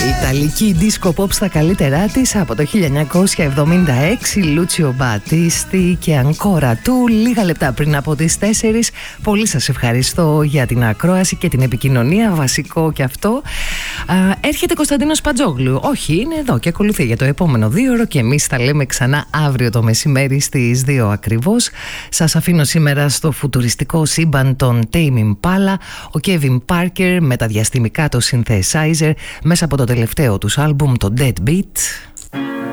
Ιταλική disco pop στα καλύτερά της από το 1976, Λούτσιο Μπατίστη και Αγκόρα του, λίγα λεπτά πριν από τις 4. Πολύ σας ευχαριστώ για την ακρόαση και την επικοινωνία, βασικό και αυτό. Έρχεται Κωνσταντίνος Παντζόγλου, όχι, είναι εδώ και ακολουθεί για το επόμενο 2ωρο και εμείς τα λέμε ξανά αύριο το μεσημέρι στις 2 ακριβώς. Σας αφήνω σήμερα στο φουτουριστικό σύμπαν των Tame Impala, ο Kevin Parker με τα διαστημικά του synthesizer μέσα από το τελευταίο τους άλμπουμ, το Dead Beat.